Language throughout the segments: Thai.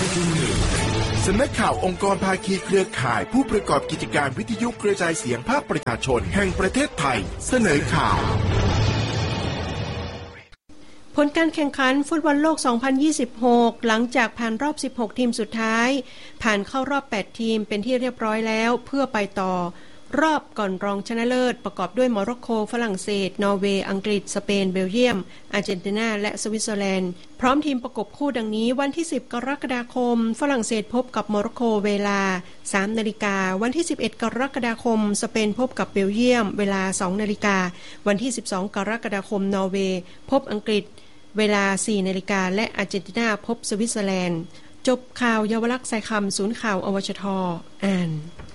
ที่1สำนักข่าวองค์กรภาคีเครือข่ายผู้ประกอบกิจการวิทยุกระจายเสียงภาคประชาชนแห่งประเทศไทยเสนอข่าวผลการแข่งขันฟุตบอลโลก 2026 หลังจากผ่านรอบ 16 ทีมสุดท้ายผ่านเข้ารอบ 8 ทีมเป็นที่เรียบร้อยแล้วเพื่อไปต่อรอบก่อนรองชนะเลิศประกอบด้วยโมร็อกโกฝรั่งเศสนอร์เวย์อังกฤษสเปนเบลเยียมอาร์เจนตินาและสวิตเซอร์แลนด์พร้อมทีมประกบคู่ดังนี้วันที่10กรกฎาคมฝรั่งเศสพบกับโมร็อกโกเวลา 3:00 น.วันที่11กรกฎาคมสเปนพบกับเบลเยียมเวลา 2:00 น.วันที่12กรกฎาคมนอร์เวย์พบอังกฤษเวลา 4:00 น.และอาร์เจนตินาพบสวิตเซอร์แลนด์จบข่าวเยาวลักษณ์สายคำศูนย์ข่าวอวชท.อ่าน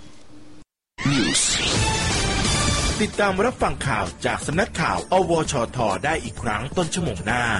ติดตามรับฟังข่าวจากสำนักข่าวอวชท.ได้อีกครั้งต้นชั่วโมงหน้า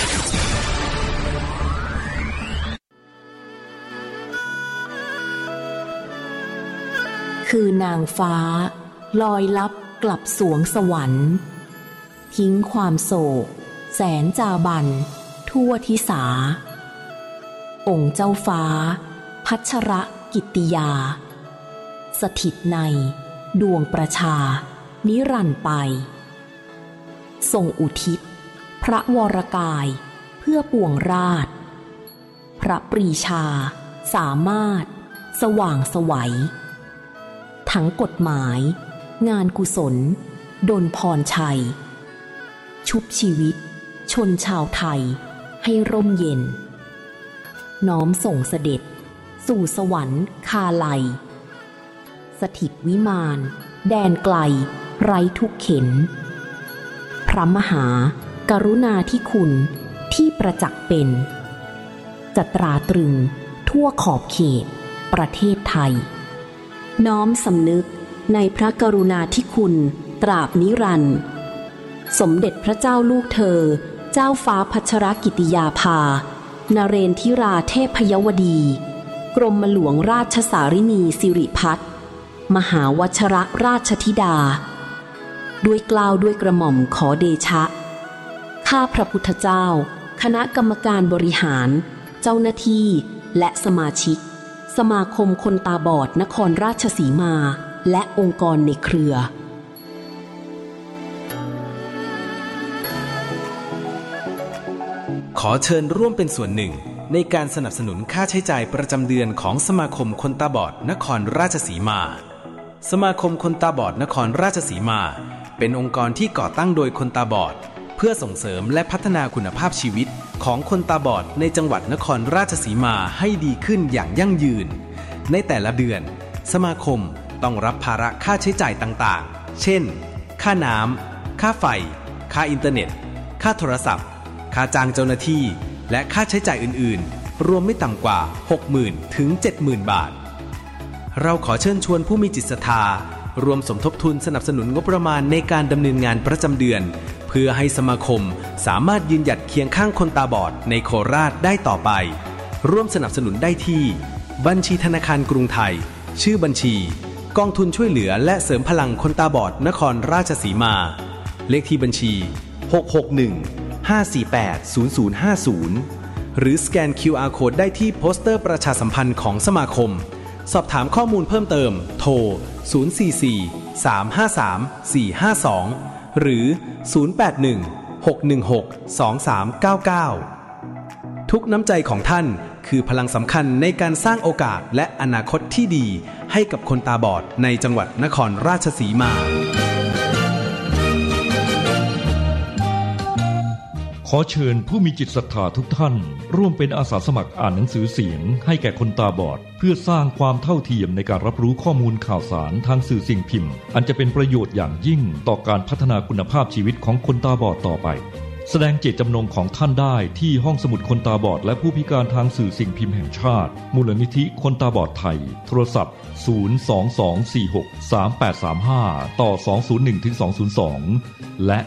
คือนางฟ้าลอยลับกลับสวงสวรรค์ทิ้งความโศกแสนจาบันทั่วทิสาองค์เจ้าฟ้าพัชรกิตติยาสถิตในดวงประชานิรันดร์ไปทรงอุทิศพระวรกายเพื่อปวงราชพระปรีชาสามารถสว่างไสวทั้งกฎหมายงานกุศลดลพรชัยชุบชีวิตชนชาวไทยให้ร่มเย็นน้อมส่งเสด็จสู่สวรรค์คาไลสถิตวิมานแดนไกลไร้ทุกเข็ญพระมหากรุณาธิคุณที่ประจักษ์เป็นจะตราตรึงทั่วขอบเขตประเทศไทยน้อมสำนึกในพระกรุณาธิคุณตราบนิรันดร์สมเด็จพระเจ้าลูกเธอเจ้าฟ้าพัชรกิติยาภานเรนทิราเทพยวดีกรมหลวงราชสารินีสิริพัฒน์มหาวชรราชธิดาด้วยเกล้าด้วยกระหม่อมขอเดชะข้าพระพุทธเจ้าคณะกรรมการบริหารเจ้าหน้าที่และสมาชิกสมาคมคนตาบอดนครราชสีมาและองค์กรในเครือขอเชิญร่วมเป็นส่วนหนึ่งในการสนับสนุนค่าใช้จ่ายประจำเดือนของสมาคมคนตาบอดนครราชสีมาสมาคมคนตาบอดนครราชสีมาเป็นองค์กรที่ก่อตั้งโดยคนตาบอดเพื่อส่งเสริมและพัฒนาคุณภาพชีวิตของคนตาบอดในจังหวัดนครราชสีมาให้ดีขึ้นอย่างยั่งยืนในแต่ละเดือนสมาคมต้องรับภาระค่าใช้จ่ายต่างๆเช่นค่าน้ำค่าไฟค่าอินเทอร์เน็ตค่าโทรศัพท์ค่าจ้างเจ้าหน้าที่และค่าใช้จ่ายอื่นๆรวมไม่ต่ำกว่า 60,000 ถึง 70,000 บาทเราขอเชิญชวนผู้มีจิตศรัทธารวมสมทบทุนสนับสนุนงบประมาณในการดำเนินงานประจำเดือนเพื่อให้สมาคมสามารถยืนหยัดเคียงข้างคนตาบอดในโคราชได้ต่อไปร่วมสนับสนุนได้ที่บัญชีธนาคารกรุงไทยชื่อบัญชีกองทุนช่วยเหลือและเสริมพลังคนตาบอดนครราชสีมาเลขที่บัญชี661-548-0050หรือสแกน QR Code ได้ที่โปสเตอร์ประชาสัมพันธ์ของสมาคมสอบถามข้อมูลเพิ่มเติมโทร044-353-452หรือ081-616-2399ทุกน้ำใจของท่านคือพลังสำคัญในการสร้างโอกาสและอนาคตที่ดีให้กับคนตาบอดในจังหวัดนครราชสีมาขอเชิญผู้มีจิตศรัทธาทุกท่านร่วมเป็นอาสาสมัครอ่านหนังสือเสียงให้แก่คนตาบอดเพื่อสร้างความเท่าเทียมในการรับรู้ข้อมูลข่าวสารทางสื่อสิ่งพิมพ์อันจะเป็นประโยชน์อย่างยิ่งต่อการพัฒนาคุณภาพชีวิตของคนตาบอดต่อไปแสดงเจตจำนงของท่านได้ที่ห้องสมุดคนตาบอดและผู้พิการทางสื่อสิ่งพิมพ์แห่งชาติมูลนิธิคนตาบอดไทยโทรศัพท์022463835ต่อ201-202และ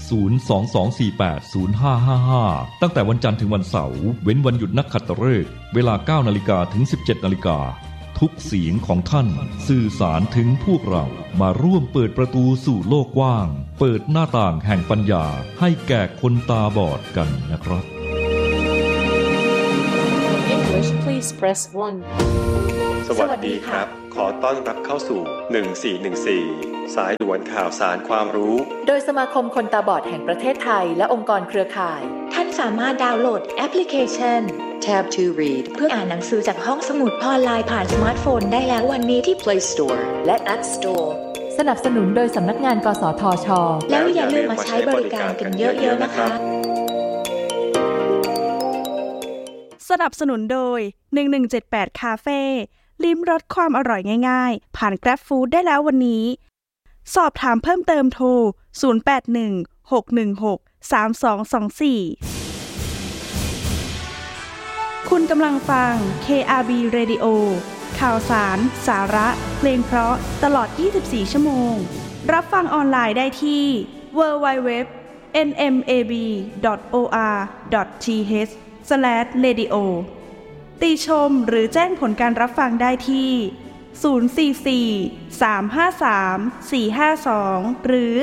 022480555ตั้งแต่วันจันทร์ถึงวันเสาร์เว้นวันหยุดนักขัตฤกษ์เวลา 9:00 นถึง 17:00 นทุกเสียงของท่านสื่อสารถึงพวกเรามาร่วมเปิดประตูสู่โลกกว้างเปิดหน้าต่างแห่งปัญญาให้แก่คนตาบอดกันนะครับ English please please press 1 สวัสดีครับขอต้อนรับเข้าสู่1414สายด่วนข่าวสารความรู้โดยสมาคมคนตาบอดแห่งประเทศไทยและองค์กรเครือข่ายท่านสามารถดาวน์โหลดแอปพลิเคชัน Tab to Read เพื่ออ่านหนังสือจากห้องสมุดออนไลน์ผ่านสมาร์ทโฟนได้แล้ววันนี้ที่ Play Store และ App Store สนับสนุนโดยสำนักงานกสทช. แล้วอย่าลืมมาใช้บริการกันเยอะๆนะคะสนับสนุนโดย1178คาเฟ่ลิ้มรสความอร่อยง่ายๆผ่าน Grab Food ได้แล้ววันนี้สอบถามเพิ่มเติมโทร0816163224คุณกำลังฟัง KRB Radio ข่าวสารสาระเพลงเพราะตลอด24ชั่วโมงรับฟังออนไลน์ได้ที่ www.nmab.or.th/radio ติชมหรือแจ้งผลการรับฟังได้ที่044-353-452หรือ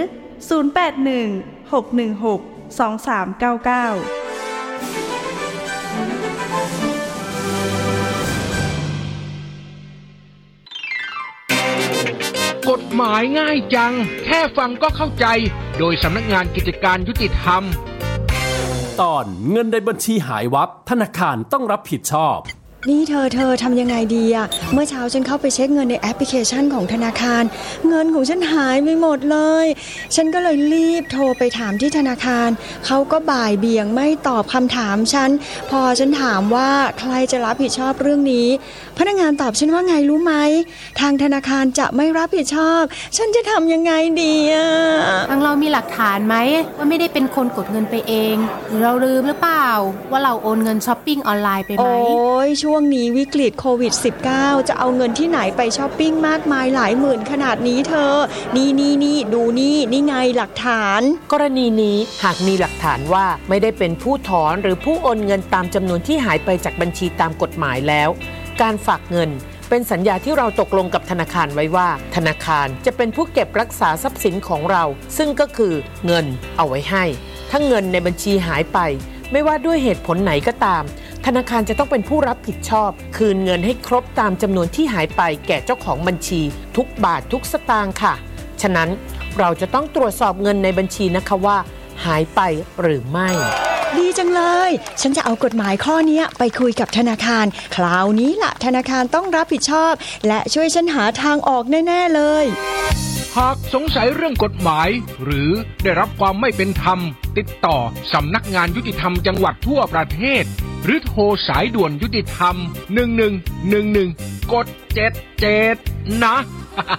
081-616-2399 กฎหมายง่ายจังแค่ฟังก็เข้าใจโดยสำนักงานกิจการยุติธรรมตอนเงินในบัญชีหายวับธนาคารต้องรับผิดชอบนี่เธอทำยังไงดีอะเมื่อเช้าฉันเข้าไปเช็คเงินในแอปพลิเคชันของธนาคารเงินของฉันหายไปหมดเลยฉันก็เลยรีบโทรไปถามที่ธนาคารเขาก็บ่ายเบี่ยงไม่ตอบคำถามฉันพอฉันถามว่าใครจะรับผิดชอบเรื่องนี้พนักงานตอบฉันว่าไงรู้ไหมทางธนาคารจะไม่รับผิดชอบฉันจะทำยังไงดีอะทางเรามีหลักฐานไหมว่าไม่ได้เป็นคนกดเงินไปเองหรือเราลืมหรือเปล่าว่าเราโอนเงินช้อปปิ้งออนไลน์ไปไหมโอ้ยช่วงนี้วิกฤตโควิด -19 จะเอาเงินที่ไหนไปช้อปปิ้งมากมายหลายหมื่นขนาดนี้เธอนี่ดูนี่ไงหลักฐานกรณีนี้หากมีหลักฐานว่าไม่ได้เป็นผู้ถอนหรือผู้โอนเงินตามจำนวนที่หายไปจากบัญชีตามกฎหมายแล้วการฝากเงินเป็นสัญญาที่เราตกลงกับธนาคารไว้ว่าธนาคารจะเป็นผู้เก็บรักษาทรัพย์สินของเราซึ่งก็คือเงินเอาไว้ให้ถ้าเงินในบัญชีหายไปไม่ว่าด้วยเหตุผลไหนก็ตามธนาคารจะต้องเป็นผู้รับผิดชอบคืนเงินให้ครบตามจำนวนที่หายไปแก่เจ้าของบัญชีทุกบาททุกสตางค์ค่ะฉะนั้นเราจะต้องตรวจสอบเงินในบัญชีนะคะว่าหายไปหรือไม่ดีจังเลยฉันจะเอากฎหมายข้อนี้ไปคุยกับธนาคารคราวนี้ล่ะธนาคารต้องรับผิดชอบและช่วยฉันหาทางออกแน่ๆเลยหากสงสัยเรื่องกฎหมายหรือได้รับความไม่เป็นธรรมติดต่อสำนักงานยุติธรรมจังหวัดทั่วประเทศหรือโทรสายด่วนยุติธรรม1111กด77นะ